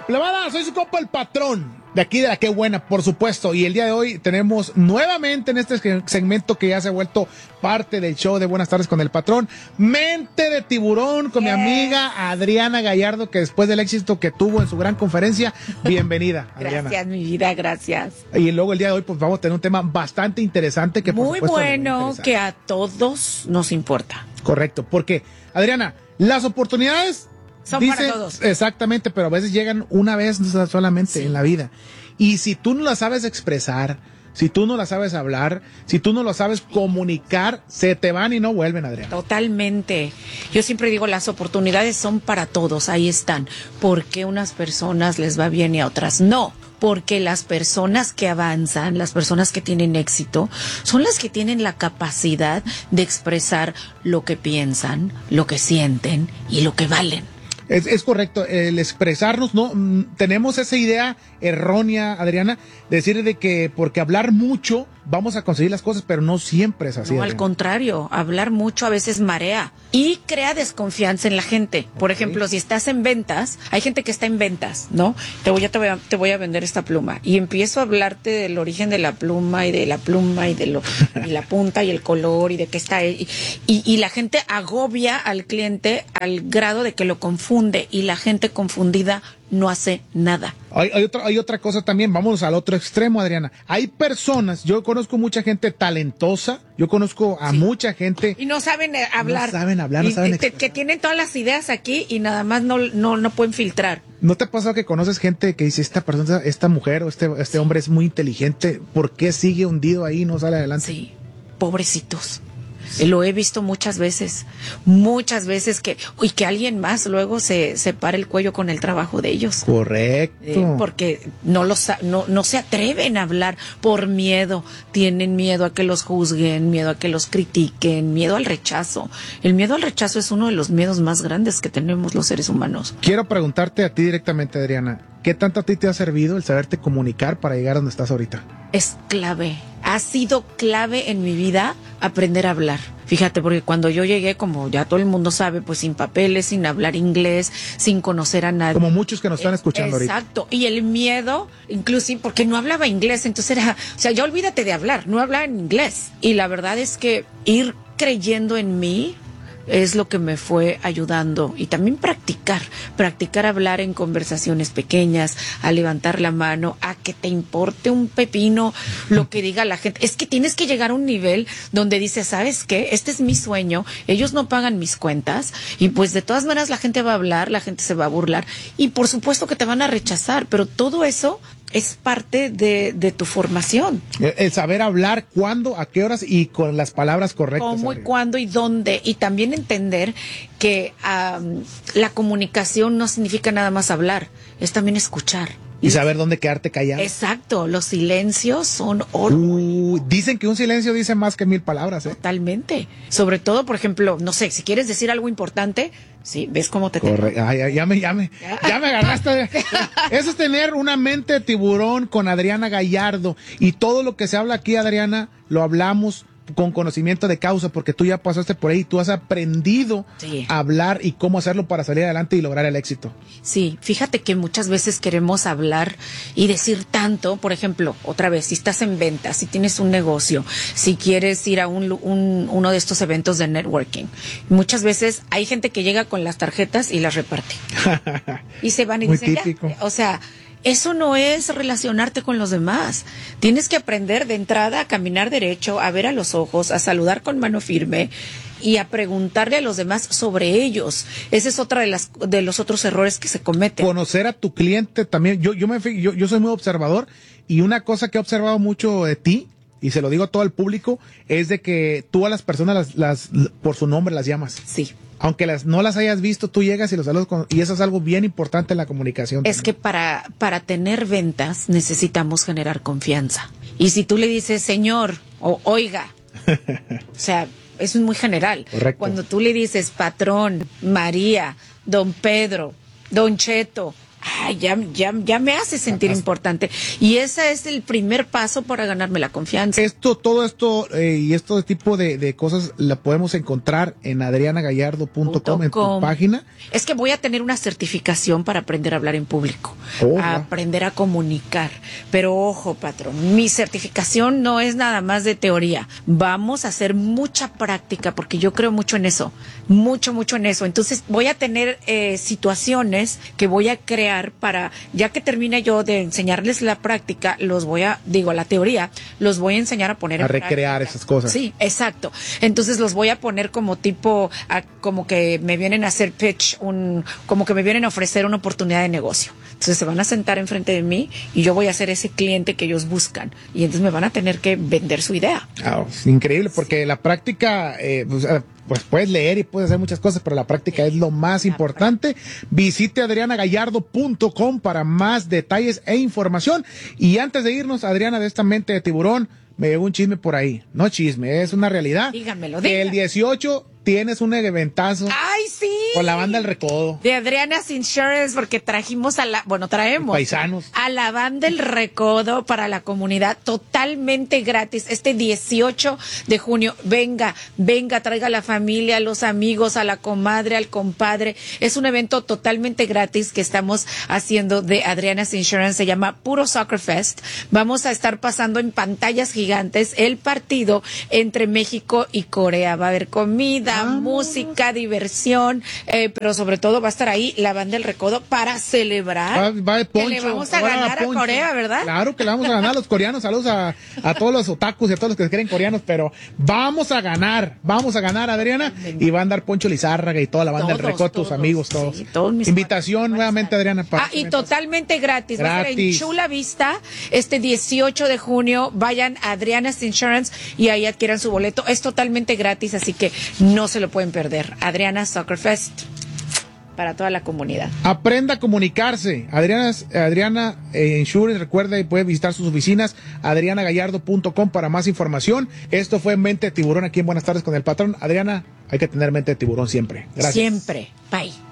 Plebada, soy su compa el patrón. De aquí de la Qué Buena, por supuesto. Y el día de hoy tenemos nuevamente en este segmento que ya se ha vuelto parte del show de Buenas Tardes con el Patrón, Mente de Tiburón con mi amiga Adriana Gallardo, que después del éxito que tuvo en su gran conferencia, bienvenida, Adriana. Gracias, mi vida, gracias. Y luego el día de hoy pues vamos a tener un tema bastante interesante que por muy supuesto, bueno, que a todos nos importa. Correcto, porque Adriana, las oportunidades son para todos. Exactamente, pero a veces llegan una vez solamente en la vida. Y si tú no la sabes expresar, si tú no la sabes hablar, si tú no la sabes comunicar, se te van y no vuelven, Adriana. Totalmente. Yo siempre digo, las oportunidades son para todos, ahí están. ¿Por qué unas personas les va bien y a otras no? Porque las personas que avanzan, las personas que tienen éxito, son las que tienen la capacidad de expresar lo que piensan, lo que sienten y lo que valen. Es correcto, el expresarnos, no tenemos esa idea errónea, Adriana, de decir de que porque hablar mucho vamos a conseguir las cosas, pero no siempre es así. No, Adriana. Al contrario, hablar mucho a veces marea y crea desconfianza en la gente. Por ejemplo, si estás en ventas, hay gente que está en ventas, ¿no? Te voy a vender esta pluma y empiezo a hablarte del origen de la pluma y de la pluma y de y la punta y el color y de qué está y la gente agobia al cliente al grado de que lo confunde y la gente confundida no hace nada. Hay otra cosa también, vamos al otro extremo, Adriana. Hay personas, yo conozco mucha gente talentosa, yo conozco a mucha gente... Y no saben hablar. No saben hablar, no saben expresar. Que tienen todas las ideas aquí y nada más no pueden filtrar. ¿No te ha pasado que conoces gente que dice, esta persona, esta mujer o este hombre es muy inteligente, ¿por qué sigue hundido ahí y no sale adelante? Sí, pobrecitos. Lo he visto muchas veces que alguien más luego se para el cuello con el trabajo de ellos. Correcto. Porque no se atreven a hablar por miedo, tienen miedo a que los juzguen, miedo a que los critiquen, miedo al rechazo. El miedo al rechazo es uno de los miedos más grandes que tenemos los seres humanos. Quiero preguntarte a ti directamente, Adriana, ¿qué tanto a ti te ha servido el saberte comunicar para llegar a donde estás ahorita? Es clave. Ha sido clave en mi vida aprender a hablar. Fíjate, porque cuando yo llegué, como ya todo el mundo sabe, pues sin papeles, sin hablar inglés, sin conocer a nadie. Como muchos que nos están escuchando ahorita. Exacto. Y el miedo, inclusive porque no hablaba inglés, entonces era, o sea, ya olvídate de hablar, no hablaba en inglés. Y la verdad es que ir creyendo en mí es lo que me fue ayudando. Y también practicar hablar en conversaciones pequeñas, a levantar la mano, a que te importe un pepino lo que diga la gente. Es que tienes que llegar a un nivel donde dices, ¿sabes qué? Este es mi sueño, ellos no pagan mis cuentas y pues de todas maneras la gente va a hablar, la gente se va a burlar y por supuesto que te van a rechazar, pero todo eso es parte de tu formación. El saber hablar cuándo, a qué horas y con las palabras correctas. Cómo y cuándo y dónde. Y también entender que la comunicación no significa nada más hablar, es también escuchar. Y saber dónde quedarte callado. Exacto, los silencios son oro. Dicen que un silencio dice más que 1000 palabras, ¿eh? Totalmente. Sobre todo, por ejemplo, no sé, si quieres decir algo importante, sí, ¿ves cómo te Correcto. Ya me agarraste. Eso es tener una mente de tiburón con Adriana Gallardo. Y todo lo que se habla aquí, Adriana, lo hablamos con conocimiento de causa, porque tú ya pasaste por ahí, tú has aprendido a hablar y cómo hacerlo para salir adelante y lograr el éxito. Sí, fíjate que muchas veces queremos hablar y decir tanto, por ejemplo, otra vez, si estás en ventas, si tienes un negocio, si quieres ir a uno de estos eventos de networking, muchas veces hay gente que llega con las tarjetas y las reparte. Y se van y Muy dicen, típico. ya, o sea, eso no es relacionarte con los demás. Tienes que aprender de entrada a caminar derecho, a ver a los ojos, a saludar con mano firme y a preguntarle a los demás sobre ellos. Ese es otra de los otros errores que se cometen. Conocer a tu cliente también. Yo soy muy observador y una cosa que he observado mucho de ti, y se lo digo a todo el público, es de que tú a las personas las por su nombre las llamas. Sí. Aunque no las hayas visto, tú llegas y los saludas y eso es algo bien importante en la comunicación. Es que para tener ventas necesitamos generar confianza. Y si tú le dices señor o oiga, o sea, eso es muy general. Correcto. Cuando tú le dices patrón, María, don Pedro, don Cheto, ya me hace sentir importante. Y ese es el primer paso para ganarme la confianza. Todo esto y este tipo de cosas la podemos encontrar en adrianagallardo.com, en tu página. Es que voy a tener una certificación para aprender a hablar en público, a aprender a comunicar. Pero ojo, patrón, mi certificación no es nada más de teoría. Vamos a hacer mucha práctica porque yo creo mucho en eso, mucho en eso. Entonces voy a tener situaciones que voy a crear para, ya que termine yo de enseñarles la práctica, la teoría, los voy a enseñar a poner a recrear práctica. Esas cosas. Sí, exacto. Entonces los voy a poner como tipo, como que me vienen a hacer pitch, como que me vienen a ofrecer una oportunidad de negocio. Entonces se van a sentar enfrente de mí y yo voy a ser ese cliente que ellos buscan. Y entonces me van a tener que vender su idea. Es increíble porque la práctica, pues puedes leer y puedes hacer muchas cosas, pero la práctica es lo más importante. Visite adrianagallardo.com para más detalles e información. Y antes de irnos, Adriana, de esta mente de tiburón, me llegó un chisme por ahí. No chisme, es una realidad. Dígamelo. Que el 18 tienes un eventazo. ¡Ay, sí! Con la banda El Recodo. De Adriana's Insurance, porque traemos paisanos a la banda El Recodo para la comunidad totalmente gratis. Este 18 de junio, venga, traiga a la familia, a los amigos, a la comadre, al compadre. Es un evento totalmente gratis que estamos haciendo de Adriana's Insurance. Se llama Puro Soccer Fest. Vamos a estar pasando en pantallas gigantes el partido entre México y Corea. Va a haber comida, música, diversión, pero sobre todo va a estar ahí la banda El Recodo para celebrar que le vamos a ganar a Corea, ¿verdad? Claro que le vamos a ganar a los coreanos. Saludos a todos los otakus y a todos los que se creen coreanos, pero vamos a ganar, Adriana, y va a andar Poncho Lizárraga y toda la banda El Recodo, tus amigos, todos. Sí, todos mis invitación nuevamente, Adriana. Y totalmente gratis. Va a ser en Chula Vista este 18 de junio. Vayan a Adriana's Insurance y ahí adquieran su boleto. Es totalmente gratis, así que no se lo pueden perder. Adriana Soccer Fest para toda la comunidad. Aprenda a comunicarse. Adriana Insurance, recuerda y puede visitar sus oficinas, adrianagallardo.com para más información. Esto fue Mente de Tiburón aquí en Buenas Tardes con el Patrón. Adriana, hay que tener mente de tiburón siempre. Gracias. Siempre. Bye.